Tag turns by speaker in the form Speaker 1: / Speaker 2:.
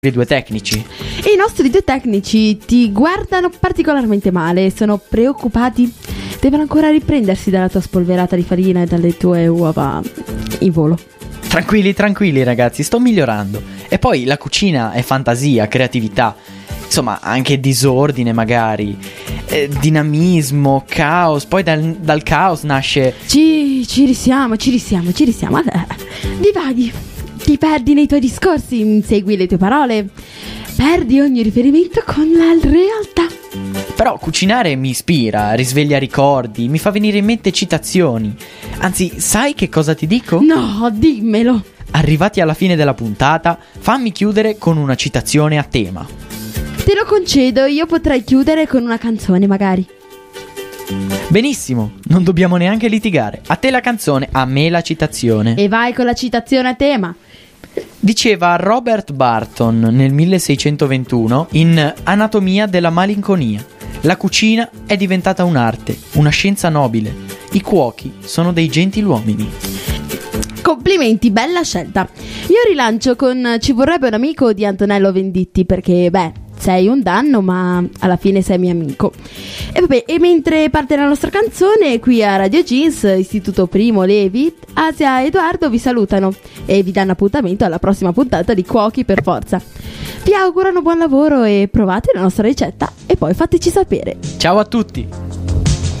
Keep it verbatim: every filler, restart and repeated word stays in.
Speaker 1: I due tecnici.
Speaker 2: I nostri due tecnici ti guardano particolarmente male, sono preoccupati. Devono ancora riprendersi dalla tua spolverata di farina e dalle tue uova in volo.
Speaker 1: Tranquilli, tranquilli ragazzi, sto migliorando. E poi la cucina è fantasia, creatività, insomma anche disordine magari, eh, dinamismo, caos. Poi dal, dal caos nasce...
Speaker 2: Ci, ci risiamo, ci risiamo, ci risiamo. Allora, divaghi, ti perdi nei tuoi discorsi, segui le tue parole, perdi ogni riferimento con la realtà.
Speaker 1: Però cucinare mi ispira, risveglia ricordi, mi fa venire in mente citazioni. Anzi, sai che cosa ti dico?
Speaker 2: No, dimmelo.
Speaker 1: Arrivati alla fine della puntata, fammi chiudere con una citazione a tema.
Speaker 2: Te lo concedo, io potrei chiudere con una canzone magari.
Speaker 1: Benissimo, non dobbiamo neanche litigare. A te la canzone, a me la citazione.
Speaker 2: E vai con la citazione a tema.
Speaker 1: Diceva Robert Barton nel milleseicentoventuno in Anatomia della malinconia: la cucina è diventata un'arte, una scienza nobile. I cuochi sono dei gentiluomini.
Speaker 2: Complimenti, bella scelta. Io rilancio con Ci vorrebbe un amico di Antonello Venditti, perché beh, sei un danno ma alla fine sei mio amico. E vabbè, e mentre parte la nostra canzone, qui a Radio Jeans, Istituto Primo Levi, Asia e Edoardo vi salutano e vi danno appuntamento alla prossima puntata di Cuochi per Forza. Vi augurano buon lavoro e provate la nostra ricetta e poi fateci sapere.
Speaker 1: Ciao a tutti!